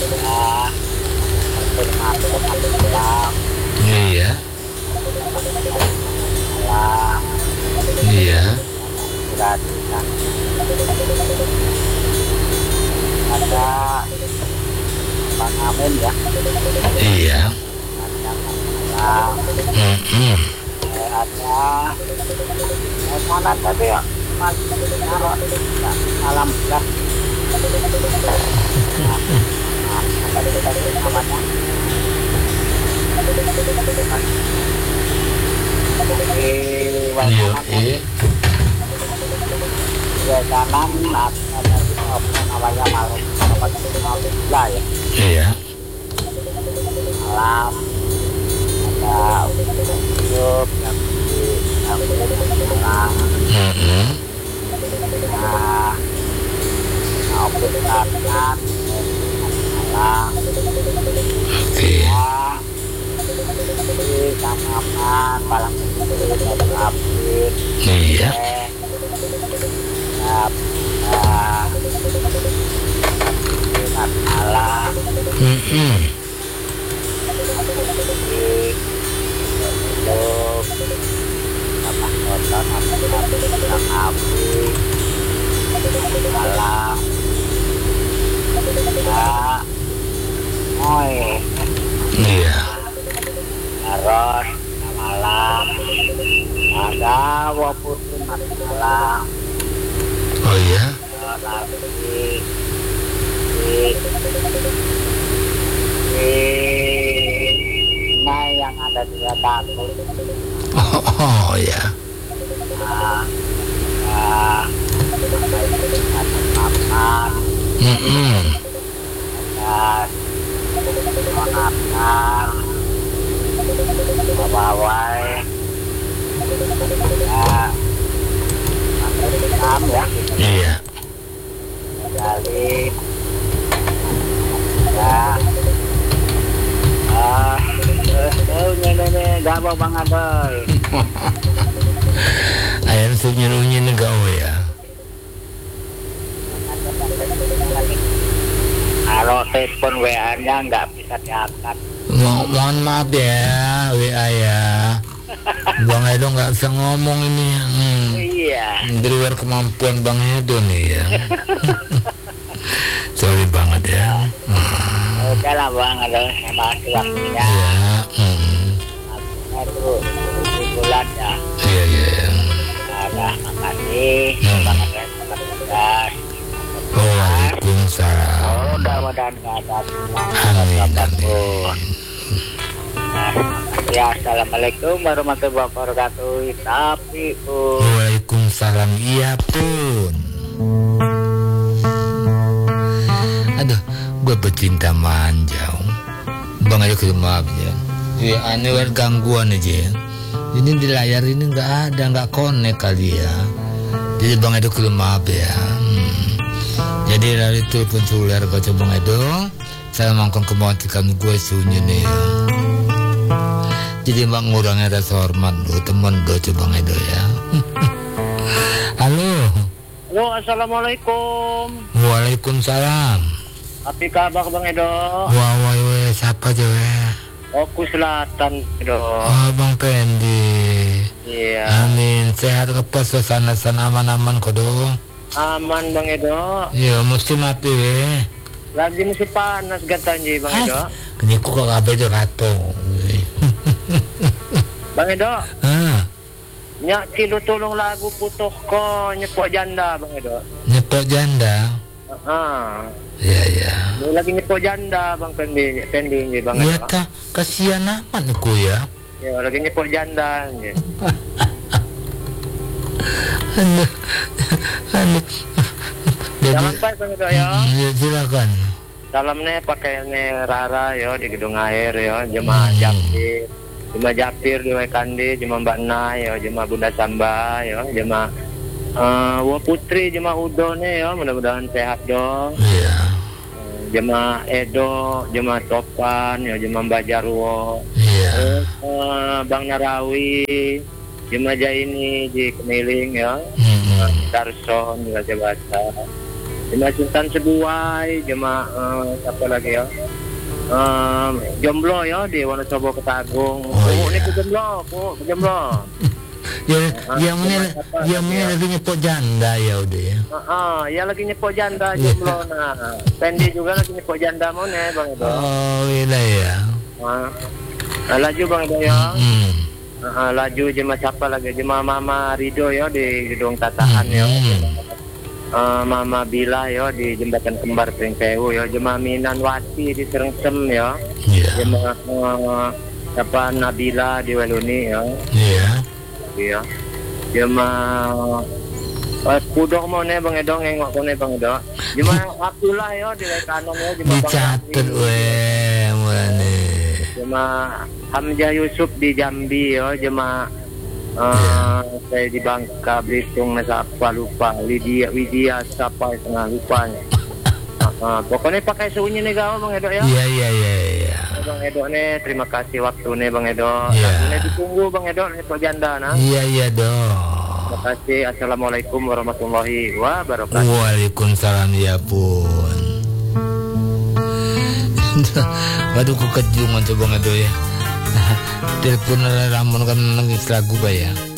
ya termasuk malam Iya. malam Iya. gratisan ada Bang Amin ya Iya. ada malam Mm-mm. ada mana tadi ya Mas Narok malam ya apa kita namanya di Iya. wacana ya kanan ada apa namanya malam apa malam ya Iya. malam ada YouTube yang di malam Mm-mm. nah oke kanan malam Oke. ya di tanaman malam itu ada update Iya. malam Mm-mm. apa nonton apa malam ya oi Iya. terus malam ada wapun malam Oh iya. lagi nah yang ada di takut Oh iya. makan Mm-mm. dan makan bawai ya Iya. dari ya ini gak mau banget doy Ayam sunyurunya negara ya. kalau telepon WA-nya nggak bisa diangkat Mohon maaf ya WA ya. Bang Edo nggak bisa ngomong ini. iya Di luar kemampuan Bang Edo nih ya. Sorry banget ya. oke lah bang ada sama waktunya Ya. itu bulan ya Iya iya. ada makasih banget ya selamat tugas Waalaikumsalam. mudah-mudahan nggak ada Amin apapun. amin. Ya, assalamualaikum warahmatullahi wabarakatuh. Tapi pun Waalaikumsalam. Iya pun. Aduh, gue pecinta manja. Bang aja ke maaf ya. Ya aneh gangguan aja. Ini di layar ini nggak ada, nggak connect kali ya. Jadi Bang Edo ke maaf ya. Jadi dari telepon seluler baca Bang Edo, saya mangkon kematikan gue sunyi nih ya. Jadi Bang ngurangnya rasa hormat lo temen lo coba Bang Edo ya. Halo. halo, assalamualaikum. Waalaikumsalam. Apa kabar Bang Edo? Wah, siapa aja weh? Oku Selatan Edo. Oh, Bang Pendi. Iya. Amin. Sehat lepas suasana sana aman-aman kok dong. Aman Bang Edo. Iya, mesti mati weh. Lagi musim panas gatanji Bang Edo. Ini kok kabe do rato. Bang Edo, Ah, nyak kilo tolong lagu putuh ko nyepok janda Bang Edo. nyepok janda. Iya. Iya. Ini lagi nyepok janda Bang Pendi Bang Iya Edo. ta, kasihan amat aku ya. Ya, lagi nyepok janda nje. Aduh. Jangan pak Bang Edo ya. Ya silakan. Salamnya pakai Rara yo di gedung air yo, jemaah Japir. Jemaah Japir di Waikandi, jemaah Mbak Na yo, jemaah Bunda Samba yo, jemaah Wa Putri, jemaah Udone yo, mudah-mudahan sehat dong. Iya. Jemaah Edo, jemaah Topan yo, jemaah Mbak Jarwo. Iya. Bang Narawi, jemaah Jaini di Kemiling yo. Darson di Raja Basa. Jemaah Sultan Sebuai, jemaah siapa lagi ya? Jomblo ya di Wonosobo Ketagung. Ini jomblo. Yang mana lagi nyepok janda ya udah ya. Ya lagi nyepok janda jomblo nah. Pendi juga lagi nyepok janda mana Bang Edo. Oh iya ya. Laju Bang Edo ya. Laju jemaah siapa lagi? Jemaah Mama Rido ya di Gedung Tataan ya. Mama Bila ya di Jembatan Kembar Pringkewu ya. Jemaah Minanwati di Serengsem ya. Jemaah siapa Nabila di Weluni ya. Iya. Jemaah Kudok mau nih Bang Edo ngengok nih Bang Edo. Jemaah Abdullah ya di Kanon ya. Dicatat mulane. Jemaah Hamzah Yusuf di Jambi ya. Jemaah saya di Bangka Belitung siapa lupa. Widya siapa tengah lupanya. Pokoknya pakai sunyi nih gaul Bang Edo ya. Iya. Bang Edo nih terima kasih waktu nih Bang Edo. Ini ditunggu Bang Edo nih Pak Janda nah. Iya dong. Terima kasih. Assalamualaikum warahmatullahi wabarakatuh. Waalaikumsalam ya pun. Waduh ku kejungan coba Bang Edo ya. Telepon ramun kan nangis lagu ba ya.